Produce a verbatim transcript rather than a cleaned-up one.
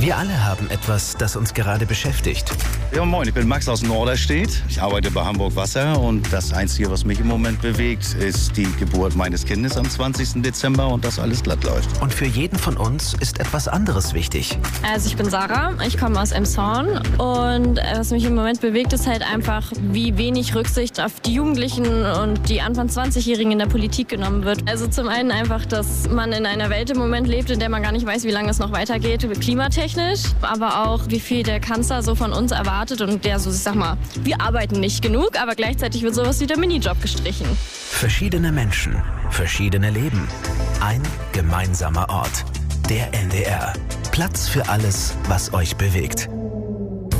Wir alle haben etwas, das uns gerade beschäftigt. Ja, moin, ich bin Max aus Norderstedt. Ich arbeite bei Hamburg Wasser und das Einzige, was mich im Moment bewegt, ist die Geburt meines Kindes am zwanzigsten Dezember und dass alles glatt läuft. Und für jeden von uns ist etwas anderes wichtig. Also ich bin Sarah, ich komme aus Emshorn und was mich im Moment bewegt, ist halt einfach, wie wenig Rücksicht auf die Jugendlichen und die Anfang zwanzigjährigen in der Politik genommen wird. Also zum einen einfach, dass man in einer Welt im Moment lebt, in der man gar nicht weiß, wie lange es noch weitergeht, klimatechnisch, aber auch, wie viel der Kanzler so von uns erwartet und der so, ich sag mal, wir arbeiten nicht genug, aber gleichzeitig wird sowas wie der Minijob gestrichen. Verschiedene Menschen, verschiedene Leben, ein gemeinsamer Ort. Der N D R. Platz für alles, was euch bewegt.